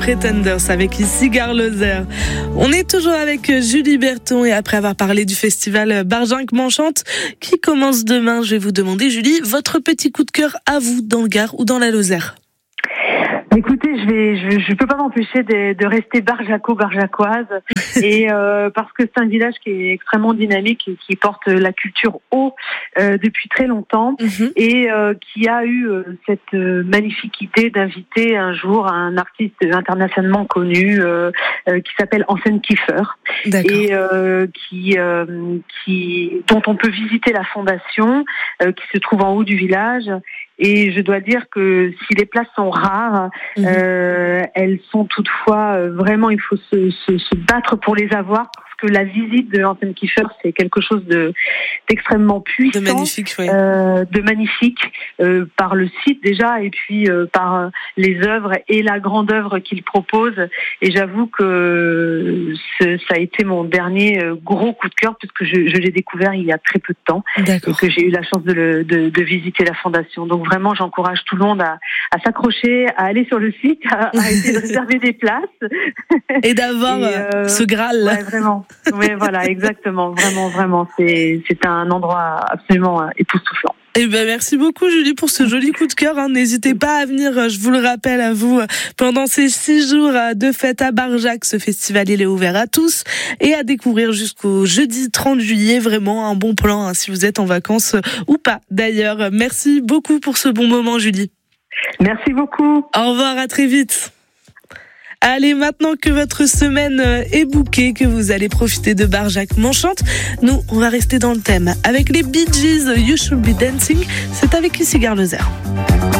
Pretenders avec ici Garloser. On est toujours avec Julie Berton et après avoir parlé du festival Barjac-Manchante qui commence demain, je vais vous demander, Julie, votre petit coup de cœur à vous dans le Gard ou dans la Lozère. Écoutez, je peux pas m'empêcher de rester barjacoise et parce que c'est un village qui est extrêmement dynamique et qui porte la culture haut depuis très longtemps et qui a eu cette magnifique idée d'inviter un jour un artiste internationalement connu qui s'appelle Hansen Kiefer et dont on peut visiter la fondation qui se trouve en haut du village. Et je dois dire que si les places sont rares, elles sont toutefois vraiment, il faut se battre pour les avoir parce que la visite de Hansen Kiefer, c'est quelque chose d'extrêmement puissant, de magnifique, par le site déjà et puis par les œuvres et la grande œuvre qu'il propose. Et j'avoue que ça a été mon dernier gros coup de cœur puisque je l'ai découvert il y a très peu de temps et que j'ai eu la chance de visiter la fondation. Donc vraiment, j'encourage tout le monde à s'accrocher, à aller sur le site, à essayer de réserver des places. Et d'avoir ce Graal. Ouais, vraiment. Oui, voilà, exactement. Vraiment. C'est un endroit absolument époustouflant. Eh ben, merci beaucoup, Julie, pour ce joli coup de cœur. N'hésitez pas à venir, je vous le rappelle à vous, pendant ces 6 jours de fête à Barjac. Ce festival, il est ouvert à tous et à découvrir jusqu'au jeudi 30 juillet. Vraiment un bon plan, si vous êtes en vacances ou pas. D'ailleurs, merci beaucoup pour ce bon moment, Julie. Merci beaucoup. Au revoir, à très vite. Allez, maintenant que votre semaine est bouquée, que vous allez profiter de Barjac-Manchante, nous, on va rester dans le thème. Avec les Bee Gees, You Should Be Dancing, c'est avec ici Garloser.